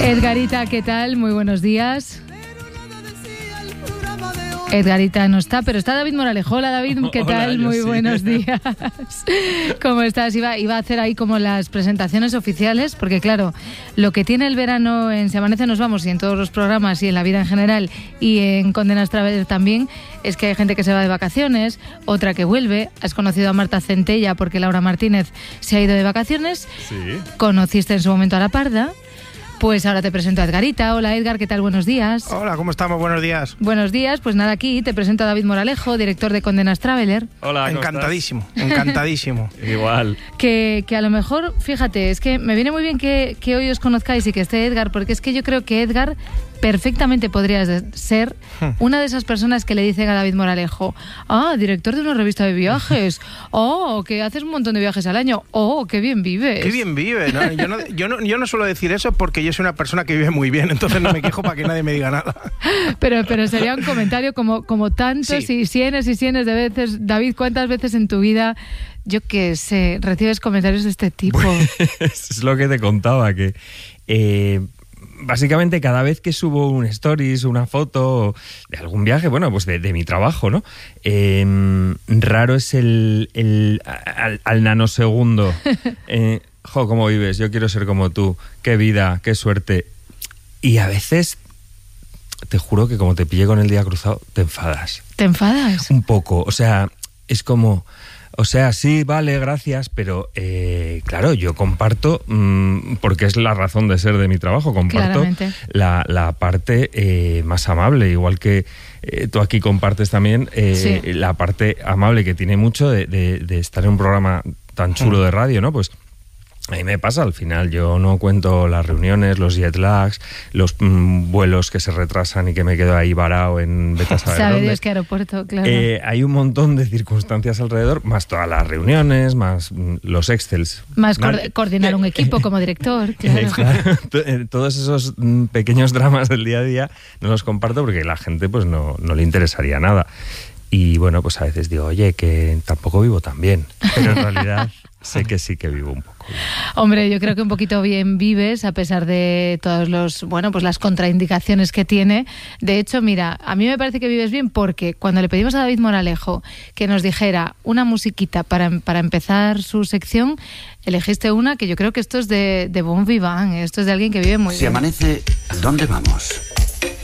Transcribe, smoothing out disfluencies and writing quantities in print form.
Edgarita, ¿qué tal? Muy buenos días. Edgarita no está, pero está David Moralejo. Hola, David, ¿qué tal? Hola, Muy sí. buenos días. ¿Cómo estás? Iba a hacer ahí como las presentaciones oficiales, porque claro, lo que tiene el verano en Se Amanece Nos Vamos y en todos los programas y en la vida en general y en Condenas Traveler también, es que hay gente que se va de vacaciones, otra que vuelve. Has conocido a Marta Centella porque Laura Martínez se ha ido de vacaciones. Sí. Conociste en su momento a La Parda. Pues ahora te presento a Edgarita. Hola, Edgar, ¿qué tal? Buenos días. Hola, ¿cómo estamos? Buenos días. Buenos días, pues nada, aquí te presento a David Moralejo, director de Condenas Traveler. Hola, ¿cómo Encantadísimo, encantadísimo. estás? Igual. Que a lo mejor, fíjate, es que me viene muy bien que hoy os conozcáis y que esté Edgar, porque es que yo creo que Edgar perfectamente podrías ser una de esas personas que le dicen a David Moralejo: director de una revista de viajes, que haces un montón de viajes al año, qué bien vives. Qué bien vive, ¿no? Yo no suelo decir eso porque yo soy una persona que vive muy bien, entonces no me quejo para que nadie me diga nada. Pero sería un comentario como tantos Sí. y cienes de veces. David, ¿cuántas veces en tu vida, yo qué sé, recibes comentarios de este tipo? Es lo que te contaba, que básicamente cada vez que subo un stories, una foto de algún viaje, bueno, pues de mi trabajo, ¿no? Raro es al nanosegundo. ¿Cómo vives? Yo quiero ser como tú. Qué vida, qué suerte. Y a veces, te juro que como te pille con el día cruzado, te enfadas. ¿Te enfadas? Un poco, o sea, es como... O sea, sí, vale, gracias, pero claro, yo comparto, porque es la razón de ser de mi trabajo, comparto la parte más amable, igual que tú aquí compartes también Sí. la parte amable que tiene mucho de estar en un programa tan chulo de radio, ¿no? Pues a mí me pasa, al final yo no cuento las reuniones, los jet lags, los vuelos que se retrasan y que me quedo ahí varado en vete a saber Sabe dónde. Dios qué aeropuerto, claro. Hay un montón de circunstancias alrededor, más todas las reuniones, más los excels. Más ¿Vale? coordinar un equipo como director, claro. Claro. Todos esos pequeños dramas del día a día no los comparto porque a la gente pues no le interesaría nada. Y bueno, pues a veces digo, oye, que tampoco vivo tan bien, pero en realidad sé que sí que vivo un poco bien. Hombre, yo creo que un poquito bien vives a pesar de todos las contraindicaciones que tiene. De hecho, mira, a mí me parece que vives bien porque cuando le pedimos a David Moralejo que nos dijera una musiquita para empezar su sección, elegiste una que yo creo que esto es de Bon Vivant, esto es de alguien que vive muy bien. Si amanece, ¿dónde vamos?